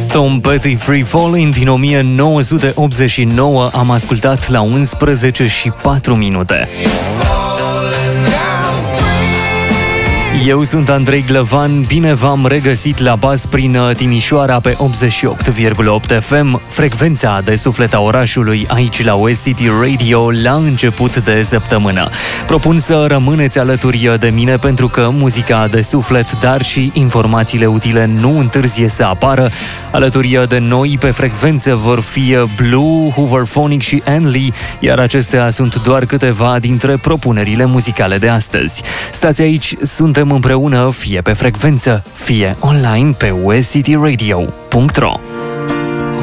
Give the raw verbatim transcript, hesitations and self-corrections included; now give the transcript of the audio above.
Tom Petty, Free Falling din o mie nouă sute optzeci și nouă, am ascultat la unsprezece și patru minute. Eu sunt Andrei Glăvan, bine v-am regăsit la baz prin Timișoara pe optzeci și opt virgulă opt F M, frecvența de suflet a orașului aici la West City Radio la început de săptămână. Propun să rămâneți alături de mine pentru că muzica de suflet, dar și informațiile utile nu întârzie să apară. Alături de noi pe frecvență vor fi Blue, Hooverphonic și Ann Lee, iar acestea sunt doar câteva dintre propunerile muzicale de astăzi. Stați aici, suntem împreună, fie pe frecvență, fie online pe west city radio punct ro.